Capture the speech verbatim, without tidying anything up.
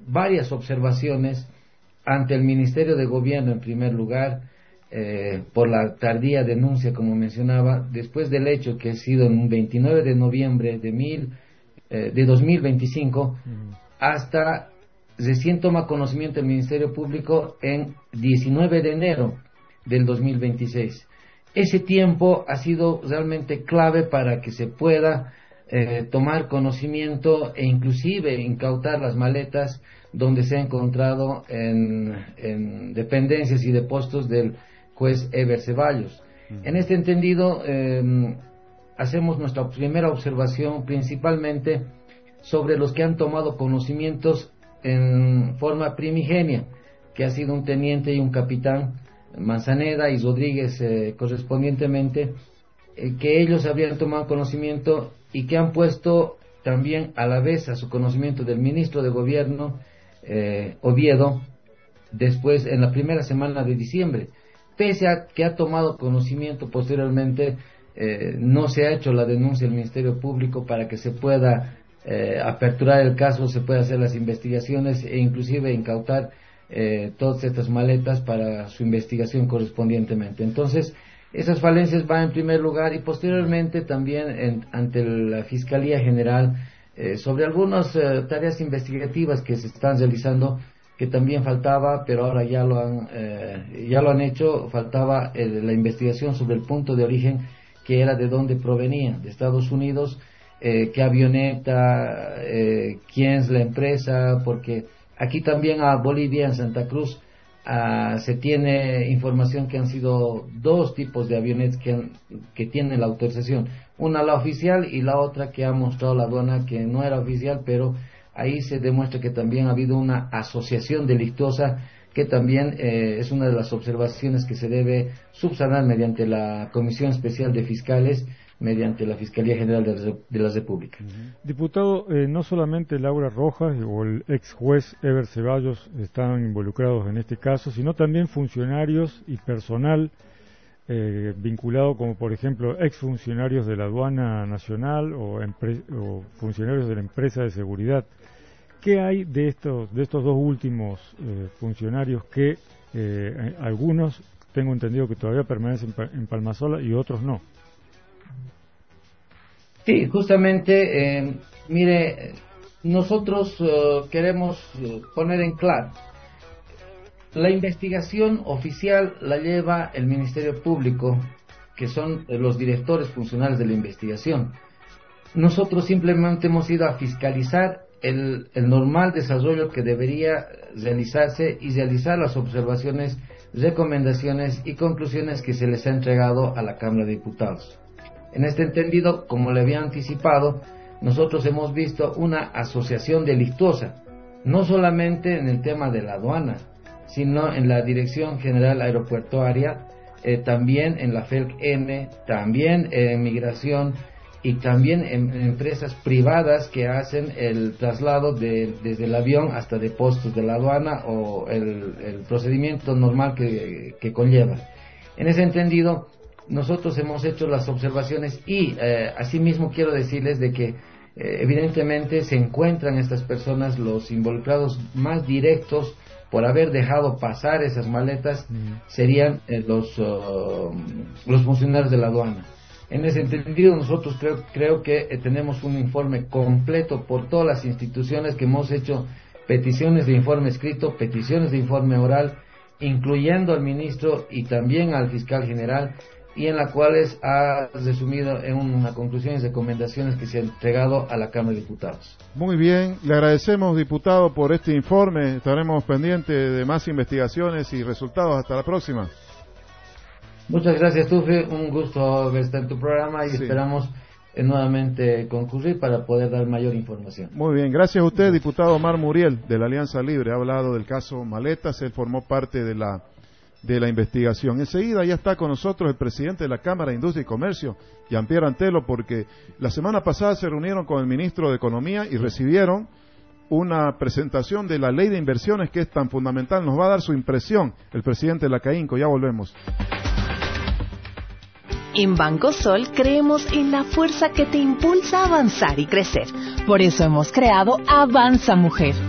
varias observaciones ante el Ministerio de Gobierno, en primer lugar, eh, por la tardía denuncia, como mencionaba, después del hecho que ha sido en un veintinueve de noviembre de, mil, eh, de dos mil veinticinco, uh-huh. hasta recién toma conocimiento el Ministerio Público en diecinueve de enero del dos mil veintiséis. Ese tiempo ha sido realmente clave para que se pueda eh, tomar conocimiento e inclusive incautar las maletas donde se ha encontrado en, en dependencias y depósitos del juez Eber Ceballos. Uh-huh. En este entendido, eh, hacemos nuestra primera observación principalmente sobre los que han tomado conocimientos en forma primigenia, que ha sido un teniente y un capitán, Manzaneda y Rodríguez eh, correspondientemente, eh, que ellos habían tomado conocimiento y que han puesto también a la vez a su conocimiento del ministro de Gobierno, eh, Oviedo, después en la primera semana de diciembre. Pese a que ha tomado conocimiento posteriormente, eh, no se ha hecho la denuncia del Ministerio Público para que se pueda eh, aperturar el caso, se pueda hacer las investigaciones e inclusive incautar Eh, todas estas maletas para su investigación correspondientemente. Entonces, esas falencias van en primer lugar y posteriormente también en, ante la Fiscalía General eh, sobre algunas eh, tareas investigativas que se están realizando, que también faltaba, pero ahora ya lo han eh, ya lo han hecho, faltaba eh, la investigación sobre el punto de origen, que era de dónde provenía, de Estados Unidos, eh, qué avioneta, eh, quién es la empresa, porque aquí también a Bolivia, en Santa Cruz, uh, se tiene información que han sido dos tipos de avionetas que, han, que tienen la autorización. Una la oficial y la otra que ha mostrado la aduana que no era oficial, pero ahí se demuestra que también ha habido una asociación delictuosa, que también eh, es una de las observaciones que se debe subsanar mediante la Comisión Especial de Fiscales, mediante la Fiscalía General de, de la República. Uh-huh. Diputado, eh, no solamente Laura Rojas o el ex juez Eber Ceballos están involucrados en este caso, sino también funcionarios y personal eh, vinculado, como por ejemplo ex funcionarios de la Aduana Nacional o, empre- o funcionarios de la empresa de seguridad. ¿Qué hay de estos de estos dos últimos eh, funcionarios que eh, algunos, tengo entendido que todavía permanecen en Palmasola y otros no? Sí, justamente, eh, mire, nosotros uh, queremos uh, poner en claro, la investigación oficial la lleva el Ministerio Público, que son los directores funcionales de la investigación. Nosotros simplemente hemos ido a fiscalizar el, el normal desarrollo que debería realizarse y realizar las observaciones, recomendaciones y conclusiones que se les ha entregado a la Cámara de Diputados. En este entendido, como le había anticipado, nosotros hemos visto una asociación delictuosa, no solamente en el tema de la aduana, sino en la Dirección General Aeroportuaria, eh, también en la FELC-N, también en Migración y también en, en empresas privadas que hacen el traslado de, desde el avión hasta depósitos de la aduana o el, el procedimiento normal que, que conlleva. En ese entendido, nosotros hemos hecho las observaciones y eh, asimismo quiero decirles de que eh, evidentemente se encuentran estas personas, los involucrados más directos por haber dejado pasar esas maletas, mm. serían eh, los, uh, los funcionarios de la aduana. En ese entendido nosotros creo, creo que eh, tenemos un informe completo por todas las instituciones que hemos hecho peticiones de informe escrito, peticiones de informe oral, incluyendo al ministro y también al fiscal general, y en las cuales ha resumido en una conclusión y recomendaciones que se han entregado a la Cámara de Diputados. Muy bien, le agradecemos, diputado, por este informe. Estaremos pendientes de más investigaciones y resultados. Hasta la próxima. Muchas gracias, Tufe. Un gusto estar en tu programa y sí. esperamos eh, nuevamente concurrir para poder dar mayor información. Muy bien, gracias a usted, diputado Omar Muriel, de la Alianza Libre. Ha hablado del caso Maletas, él formó parte de la de la investigación. Enseguida ya está con nosotros el presidente de la Cámara de Industria y Comercio, Jean-Pierre Antelo, porque la semana pasada se reunieron con el ministro de Economía y recibieron una presentación de la ley de inversiones que es tan fundamental. Nos va a dar su impresión el presidente de la CAINCO. Ya volvemos. En Banco Sol creemos en la fuerza que te impulsa a avanzar y crecer. Por eso hemos creado Avanza Mujer,